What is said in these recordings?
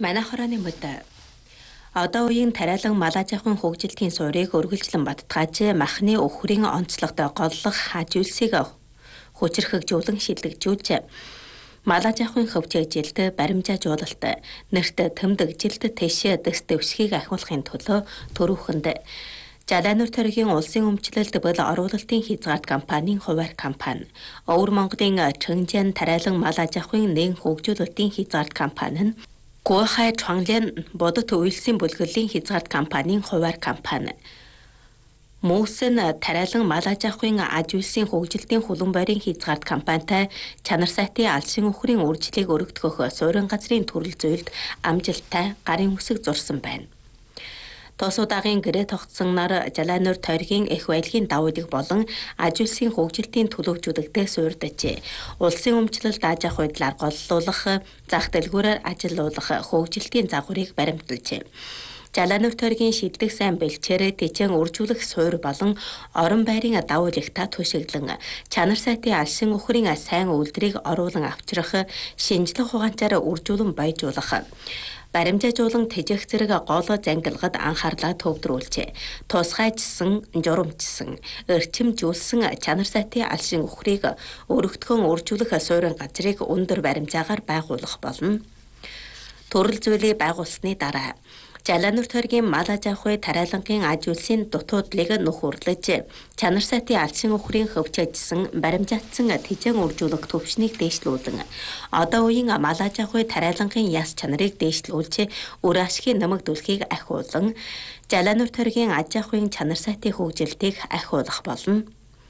Манай хорооны мөдө. Одоо үеийн тариалан малаажахын хөгжилтийн суурийг өргөлжлөн баттгааж махны өхрийн онцлогтой голлох хажуулсыг хүчрхэгжүүлэн шилэгжүүлж малаажахын хөвчөжилд баримжаажуулалт нэрт тэмдэгжилд тэшээ дэс дэвсхийг ахиулахын төлөө төрүүхэнд Жалаанур тойргийн улсын өмчлөлд бол оруулалтын хязгаарт компанийн хуваар компани, Өвөр Монголын Чөнжэн тариалан малаажахын нэгэн хөгжүүлэлтийн хязгаарт компани нь Гуйхай Чонглен бодит үйлсийн бүлгэрлэлийн хязгаарт компанийн хуваар компани. Мөсөн тариалан малаажахын аж үйлсийн хөгжилтийн хулан бойрын хязгаарт компанитай чанар сайтын алсын өхрийн үржлийг өргөдгөх суурин газрын төрөл зүйлд амжилттай гарын үсэг зурсан байна. Тос удаагийн гэрээ тогтсонноор Жалаанур тойргийн их баялагын давуулыг болон аж үйлсийн хөгжилтийн төлөвчүүдэгтэй суурьдажээ. Улсын өмчлөлд аж ахуй байдлаар голлуулах, зах дэлгүүрээр ажиллуулах хөгжилтийн загварыг баримталжээ. Жалаанур тойргийн шилдэг сайн бэлчээр тэжэн үржүүлэх суурь болон орон байрын давуул их та төшөглөн чанар сайтын алсын өхрийн сайн үйлдвэрийг оруулан авчрах, шинжлэх ухаанчаар үржүүлэн баяжуулах, баримжаажуулан тэжих зэрэг гол зангилгад анхаарлаа төвдрүүлжээ. Тусгайчсан, журамчсан, эрчимжүүлсэн чанар сайтын алсын өхрийг өргөдгөн үржүүлэх суурин газрыг өндөр баримжаагаар байгуулах болно. Төрөл зүйлийг байгуулсны дараа Жалаанур тойргийн малаажахуй тариалангийн аж үйлсийн дутуудлыг нөхөрлөж чанар сайтын алсын өхрийн хөвчөжсөн баримжаатсан тэжэн үржүүлэх төвшнийг дээшлүүлэн одоо үеийн малаажахуй тариалангийн яс чанарыг дээшлүүлж үр ашигын нэмэгдүүлэхийг ахиулан Жалаанур тойргийн аж ахуйн чанар сайтын хөгжилтийг ахиулах болно.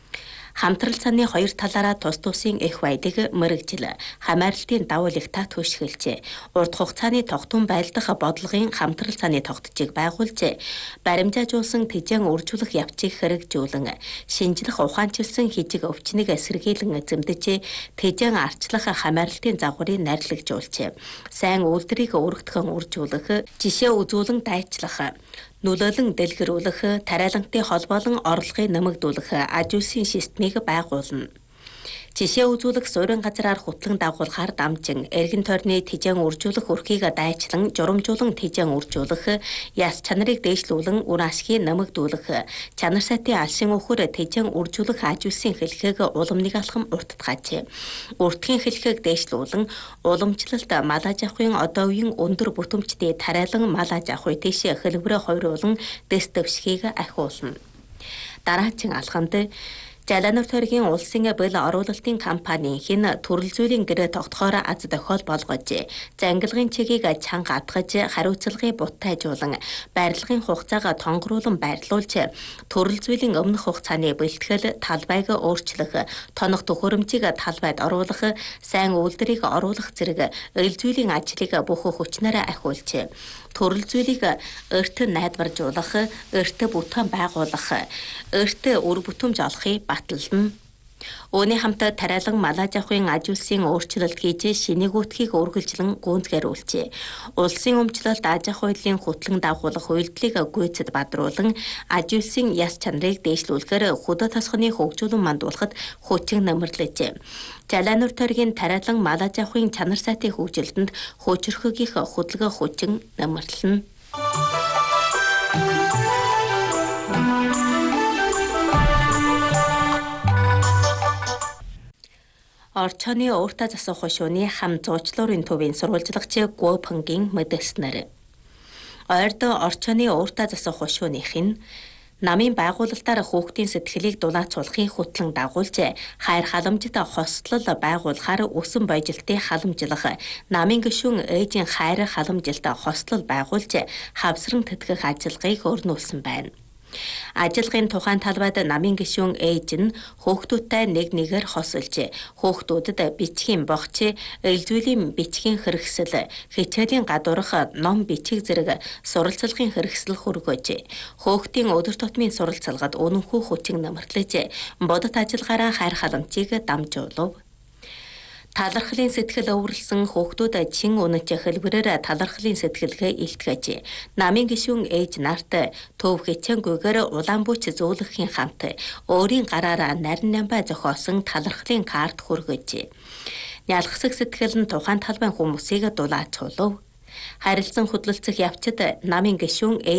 Хамтрал цааны хоёр талаараа тус тусын их баялаг мэрэгжил хамааралтын давуул их та төшгөлжээ. Урт хугацааны тогтун байлдах бодлогын хамтрал цааны тогтцыг байгуулжээ. Баримжаажуулсан тэжэн үржүүлэх явцыг хэрэгжүүлэн шинжлэх ухаанчилсан хижиг өвчнийг сэргийлэн эзэмдэж тэжэн арчлах хамааралтын загварыг найрлагжуулжээ. Сайн үйлдвэрийг өргөдгөн үржүүлэх, жишээ үзүүлэн дайчлах, нөлөөлөн дэлгэрүүлэх, тариалантай холбоолон орлогыг нэмэгдүүлэх аж үйлсийн системийг байгуулна. Жишээ үзүүлэх суурин газраар хутлан дагуулахаар дамжин эргэн тойрны тэжэн үржүүлэх өрхийг дайчлан журамжуулан тэжэн үржүүлэх, яс чанарыг дээшлүүлэн үр ашгийг нэмэгдүүлэх, чанар сайтын алсын өхөр тэжэн үржүүлэх аж үйлсийн хэлхийг уламныг алхам уртдгаажээ. Уртгийн хэлхийг дээшлүүлэн уламжлалт малаажахуйн одоо үеийн өндөр бүтэмжтэй тариалан малаажахуй тийш хэлбэрээ хойруулан дэс дэвсхийг ахиулна. Дараагийн алхамд Жалаанур тойргийн улсын бэл оруулалтын компани хин төрөл зүйлийн гэрээ тогтохоор аз дохиол болгож, зангилгын чигийг чанга атгаж, хариуцлагыг буттайжуулан, барилгын хугацааг тонгоруулан байрлуулж, төрөл зүйлийн өмнөх хугацааны бэлтгэл, талбайг өөрчлөх, тоног төхөөрөмжийг талбайд оруулах, сайн үйлдвэрийг оруулах зэрэг эл зүйлийн ажлыг бүх хүчнээр ахиулж, төрөл зүйлийг эрт найдваржуулах, эрт бүтээн байгуулах, эрт үр бүтэмж олохыг батална. Үүний хамт тариалан малаажахын аж үйлсийн өөрчлөлт хийж шинээгүүдхийг үргэлжлэн гүйцэтгүүлжээ. Улсын өмчлөлт аж ахуйн хөтлөн дагуулах үйлдэлийг гүйцэд бадруулан аж үйлсийн яс чанарыг дээшлүүлэхээр хөдөө тосгоны хөгжүүлэн мандуулахад хүчин нэмэрлэжээ. Жалаанур тойргийн тариалан малаажахын чанар сайтын хөгжилтөнд хүчрхэгийнх хөдөлгөөн хүчин нэмэрлэнэ. Орчооны өөртөө засах хошууны хам зуучлуурын төвийн сурвалжлагч Гуйпэнгийн мэдээлснээр ойрд орчооны өөртөө засах хошууных нь намын байгуулалтаар хүүхдийн сэтгэлийг дулаацуулахын хөтлөн дагуулж хайр халамжит хослол байгуулахаар өсөн боёжилтыг халамжлах, намын гишүүн ээжийн хайр халамжилт хослол байгуулж хавсран тэтгэх ажиллагааг өрнүүлсэн байна. Ажиллагааны тухайн талбайд намын гишүүн ээж нь хүүхдүүдтэй нэг нэгээр хосолж, хүүхдүүдэд бичгийн богч, эл зүйлийн бичгийн хэрэгсэл, хичээлийн гадуурх ном бичиг зэрэг суралцлагын хэрэгсэл хүргэж, хүүхдийн өдөр тутмын суралцлагад үнэнхүү хүчин нэмэрлэж, бодит ажиллагаараа хайр халамжийг дамжуулав. Талархлын сэтгэл өвөрлсөн хүүхдүүд чин үнэч хэлбэрээр талархлын сэтгэлгээ илтгэж, намын гишүүн ээж нарт төв хичээнгүйгээр улаан бүч зөөлөхийн хамт өөрийн гараараа нарийн намбай зохиосон талархлын карт хүргэж, нялхсаг сэтгэл нь тухайн талбайн хүмүүсийг дулаацуулав. Харилцан хөдлөлцөх явцад намын гишүүн